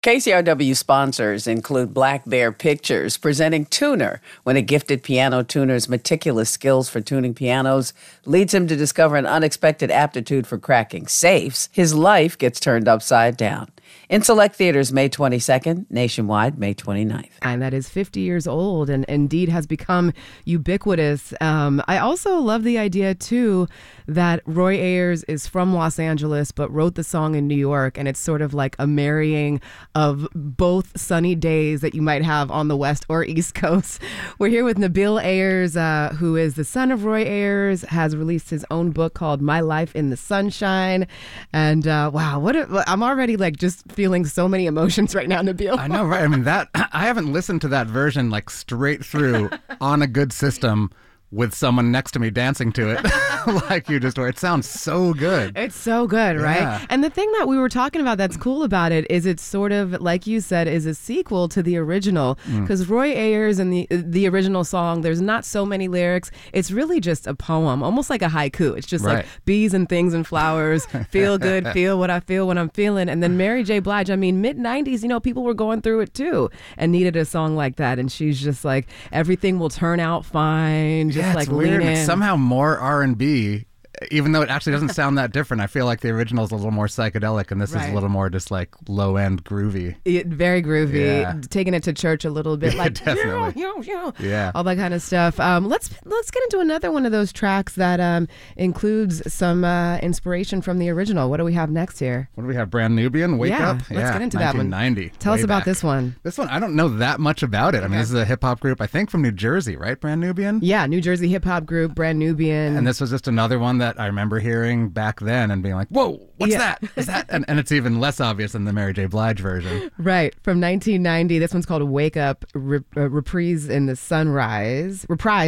KCRW sponsors include Black Bear Pictures, presenting Tuner, when a gifted piano tuner's meticulous skills for tuning pianos leads him to discover an unexpected aptitude for cracking safes. His life gets turned upside down. In select theaters May 22nd, nationwide May 29th. And that is 50 years old and indeed has become ubiquitous. I also love the idea, too, that Roy Ayers is from Los Angeles but wrote the song in New York, and it's sort of like a marrying of both sunny days that you might have on the West or East Coast. We're here with Nabil Ayers, who is the son of Roy Ayers, has released his own book called My Life in the Sunshine. And wow, I'm already like just feeling so many emotions right now, Nabil. I know, right? I mean, I haven't listened to that version like straight through on a good system with someone next to me dancing to it like you just were. It sounds so good. It's so good, right? Yeah. And the thing that we were talking about that's cool about it is it's sort of, like you said, is a sequel to the original. Because Roy Ayers and the original song, there's not so many lyrics. It's really just a poem, almost like a haiku. It's just like bees and things and flowers, feel good, feel what I feel when I'm feeling. And then Mary J. Blige, I mean, mid-90s, people were going through it too and needed a song like that. And she's just like, everything will turn out fine. Just like it's weird. lean in. It's somehow more R&B, even though it actually doesn't sound that different. I feel like the original is a little more psychedelic, and this is a little more just like low-end groovy. Very groovy, taking it to church a little bit, like definitely, all that kind of stuff. Let's get into another one of those tracks that includes some inspiration from the original. What do we have next here? What do we have? Brand Nubian, Wake Up. Let's get into that one. 1990. Tell us about this one. This one, I don't know that much about it. I mean, this is a hip hop group, I think, from New Jersey, right? Brand Nubian. Yeah, New Jersey hip hop group, Brand Nubian. And this was just another one that I remember hearing back then and being like, whoa, what's that? Is that? And it's even less obvious than the Mary J. Blige version. Right. From 1990. This one's called Wake Up, Reprise in the Sunrise.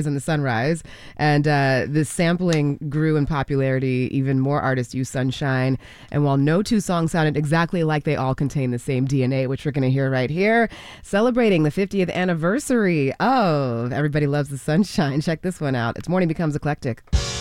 And the sampling grew in popularity. Even more artists use Sunshine. And while no two songs sounded exactly like, they all contain the same DNA, which we're going to hear right here. Celebrating the 50th anniversary of Everybody Loves the Sunshine. Check this one out. It's Morning Becomes Eclectic.